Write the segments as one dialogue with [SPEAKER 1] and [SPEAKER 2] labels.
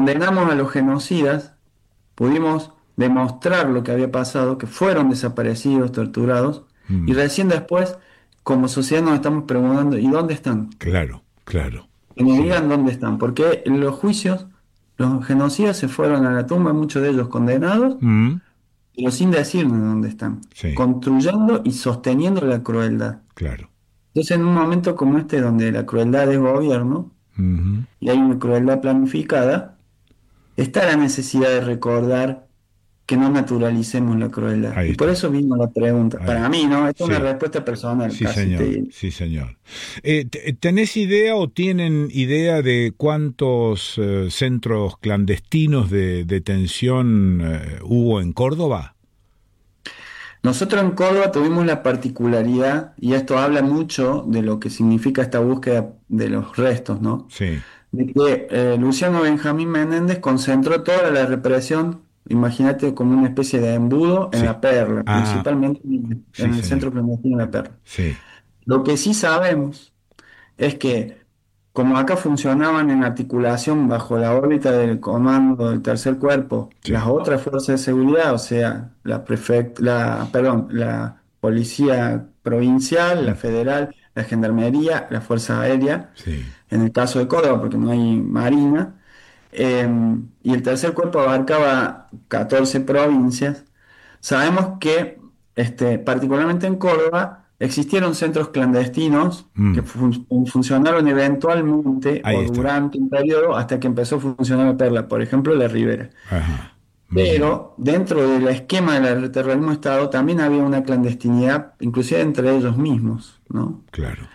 [SPEAKER 1] condenamos a los genocidas, pudimos demostrar lo que había pasado, que fueron desaparecidos, torturados, y
[SPEAKER 2] Mm,
[SPEAKER 1] recién después, como sociedad, nos estamos preguntando, ¿y dónde están?
[SPEAKER 2] claro, claro.
[SPEAKER 1] Que nos
[SPEAKER 2] Sí.
[SPEAKER 1] digan dónde están, porque en los juicios, los genocidas se fueron a la tumba, muchos de ellos condenados,
[SPEAKER 2] Mm,
[SPEAKER 1] pero sin decirnos dónde están,
[SPEAKER 2] sí,
[SPEAKER 1] construyendo y sosteniendo la crueldad.
[SPEAKER 2] claro.
[SPEAKER 1] Entonces, en un momento como este, donde la crueldad es gobierno
[SPEAKER 2] Ujú.
[SPEAKER 1] y hay una crueldad planificada, está la necesidad de recordar que no naturalicemos la crueldad.
[SPEAKER 2] Ahí
[SPEAKER 1] Y por
[SPEAKER 2] está.
[SPEAKER 1] eso vino la pregunta.
[SPEAKER 2] Ahí
[SPEAKER 1] Para
[SPEAKER 2] está.
[SPEAKER 1] mí, ¿no? Esto es una
[SPEAKER 2] Sí.
[SPEAKER 1] respuesta personal,
[SPEAKER 2] Sí,
[SPEAKER 1] casi te
[SPEAKER 2] señor,
[SPEAKER 1] digo.
[SPEAKER 2] sí, señor. ¿Tenés idea o tienen idea de cuántos centros clandestinos de detención hubo en Córdoba?
[SPEAKER 1] Nosotros en Córdoba tuvimos la particularidad, y esto habla mucho de lo que significa esta búsqueda de los restos, ¿no?
[SPEAKER 2] Sí,
[SPEAKER 1] De que Luciano Benjamín Menéndez concentró toda la represión, imagínate como una especie de embudo en
[SPEAKER 2] sí.
[SPEAKER 1] La Perla,
[SPEAKER 2] Ah,
[SPEAKER 1] principalmente
[SPEAKER 2] sí,
[SPEAKER 1] en el
[SPEAKER 2] señor.
[SPEAKER 1] centro clandestino de La Perla.
[SPEAKER 2] Sí,
[SPEAKER 1] Lo que sí sabemos es que como acá funcionaban en articulación bajo la órbita del comando del tercer cuerpo, las
[SPEAKER 2] sí.
[SPEAKER 1] otras fuerzas de seguridad, o sea, perdón, la policía provincial, la
[SPEAKER 2] Ujú.
[SPEAKER 1] federal, la gendarmería, la fuerza aérea,
[SPEAKER 2] Sí.
[SPEAKER 1] en el caso de Córdoba, porque no hay marina, eh, y el tercer cuerpo abarcaba 14 provincias. Sabemos que, particularmente en Córdoba, existieron centros clandestinos que
[SPEAKER 2] Mm,
[SPEAKER 1] funcionaron eventualmente
[SPEAKER 2] ahí
[SPEAKER 1] o
[SPEAKER 2] está.
[SPEAKER 1] durante un periodo hasta que empezó a funcionar la Perla, por ejemplo, la Ribera.
[SPEAKER 2] Ajá. Ujú.
[SPEAKER 1] Pero dentro del esquema del terrorismo de Estado también había una clandestinidad, inclusive entre ellos mismos, ¿no?
[SPEAKER 2] Claro.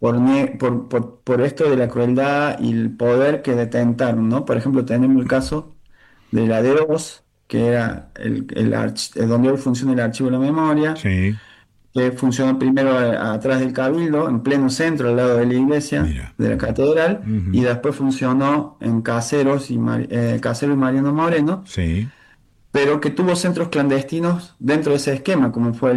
[SPEAKER 1] Por esto de la crueldad y el poder que detentaron, ¿no? Por ejemplo, tenemos el caso de la D2, que era donde hoy funciona el archivo de la memoria,
[SPEAKER 2] Sí.
[SPEAKER 1] que funcionó primero atrás del Cabildo, en pleno centro, al lado de la iglesia,
[SPEAKER 2] Mira.
[SPEAKER 1] de la catedral, y
[SPEAKER 2] Ujú.
[SPEAKER 1] después funcionó en Caseros y Mariano Moreno,
[SPEAKER 2] Sí.
[SPEAKER 1] pero que tuvo centros clandestinos dentro de ese esquema, como fue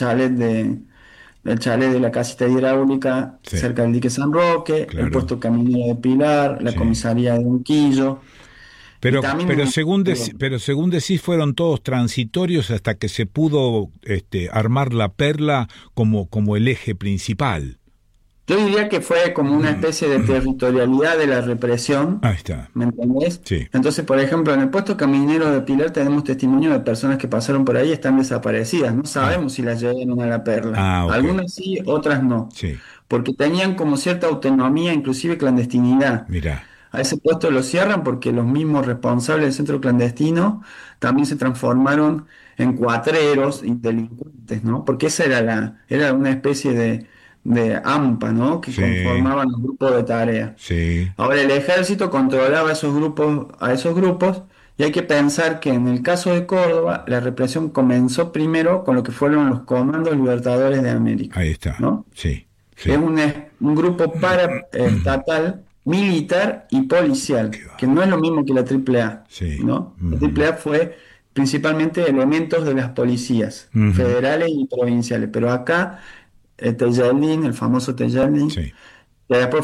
[SPEAKER 1] el chalet de la casita hidráulica
[SPEAKER 2] Sí.
[SPEAKER 1] cerca del dique San Roque, el
[SPEAKER 2] Claro.
[SPEAKER 1] puesto caminero de Pilar, la
[SPEAKER 2] Sí.
[SPEAKER 1] comisaría de Unquillo, y también,
[SPEAKER 2] Pero según decís, fueron todos transitorios hasta que se pudo armar la perla como el eje principal.
[SPEAKER 1] yo diría que fue como una especie de territorialidad de la represión,
[SPEAKER 2] Ahí está.
[SPEAKER 1] ¿me entendés?
[SPEAKER 2] Sí.
[SPEAKER 1] Entonces, por ejemplo, en el puesto caminero de Pilar tenemos testimonio de personas que pasaron por ahí y están desaparecidas. No
[SPEAKER 2] Ah,
[SPEAKER 1] sabemos si las llevaron a la perla.
[SPEAKER 2] ok.
[SPEAKER 1] Algunas sí, otras no,
[SPEAKER 2] Sí.
[SPEAKER 1] porque tenían como cierta autonomía, inclusive clandestinidad.
[SPEAKER 2] Mirá.
[SPEAKER 1] A ese puesto lo cierran porque los mismos responsables del centro clandestino también se transformaron en cuatreros y delincuentes, ¿no? Porque esa era una especie de AMPA, ¿no? Que
[SPEAKER 2] Sí.
[SPEAKER 1] conformaban los grupos de tarea.
[SPEAKER 2] Sí.
[SPEAKER 1] Ahora, el ejército controlaba a esos grupos, y hay que pensar que en el caso de Córdoba, la represión comenzó primero con lo que fueron los Comandos Libertadores de América,
[SPEAKER 2] Ahí está.
[SPEAKER 1] ¿no?
[SPEAKER 2] Sí.
[SPEAKER 1] Que es
[SPEAKER 2] Sí.
[SPEAKER 1] un grupo paraestatal, militar y policial,
[SPEAKER 2] Qué
[SPEAKER 1] que
[SPEAKER 2] va.
[SPEAKER 1] no es lo mismo que la AAA,
[SPEAKER 2] Sí.
[SPEAKER 1] ¿no? La
[SPEAKER 2] Ujú.
[SPEAKER 1] AAA fue principalmente elementos de las policías
[SPEAKER 2] Ujú.
[SPEAKER 1] federales y provinciales, pero acá Tejeldín, el famoso Tejeldín,
[SPEAKER 2] Sí.
[SPEAKER 1] que después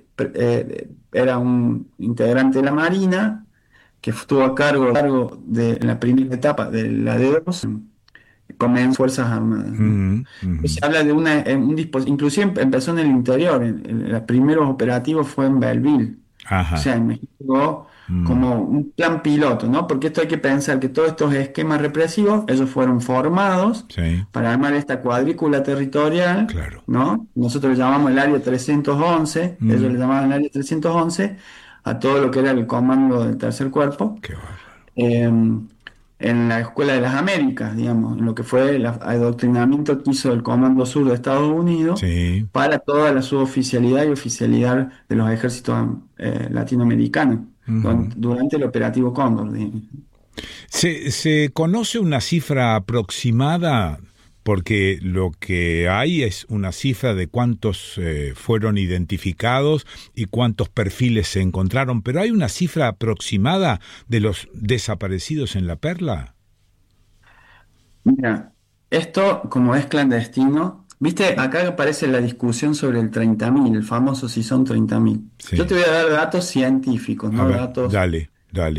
[SPEAKER 1] era un integrante de la Marina, que estuvo a cargo de la primera etapa de la D2, comenzó Fuerzas Armadas, ¿no?
[SPEAKER 2] Ujú.
[SPEAKER 1] Se
[SPEAKER 2] Ujú.
[SPEAKER 1] habla de inclusive empezó en el interior, los primeros operativos fue en Belleville, o
[SPEAKER 2] Ajá.
[SPEAKER 1] sea, en México,
[SPEAKER 2] Mm.
[SPEAKER 1] como un plan piloto, ¿no? Porque esto hay que pensar que todos estos esquemas represivos, ellos fueron formados
[SPEAKER 2] Sí.
[SPEAKER 1] para armar esta cuadrícula territorial,
[SPEAKER 2] Claro.
[SPEAKER 1] ¿no? Nosotros le llamamos el área 311, ellos le
[SPEAKER 2] Mm.
[SPEAKER 1] llamaban el área 311 a todo lo que era el comando del tercer cuerpo,
[SPEAKER 2] Qué bárbaro.
[SPEAKER 1] eh, en la Escuela de las Américas, digamos, en lo que fue el adoctrinamiento que hizo el Comando Sur de Estados Unidos
[SPEAKER 2] Sí.
[SPEAKER 1] para toda la suboficialidad y oficialidad de los ejércitos latinoamericanos
[SPEAKER 2] Ujú.
[SPEAKER 1] durante el operativo Cóndor, digamos.
[SPEAKER 2] ¿Se conoce una cifra aproximada? Porque lo que hay es una cifra de cuántos fueron identificados y cuántos perfiles se encontraron, pero ¿hay una cifra aproximada de los desaparecidos en La Perla?
[SPEAKER 1] Mira, esto como es clandestino, viste, acá aparece la discusión sobre el 30.000, el famoso si son 30.000. Yo te
[SPEAKER 2] Sí.
[SPEAKER 1] voy a dar datos científicos,
[SPEAKER 2] A
[SPEAKER 1] no
[SPEAKER 2] ver,
[SPEAKER 1] datos
[SPEAKER 2] dale, dale.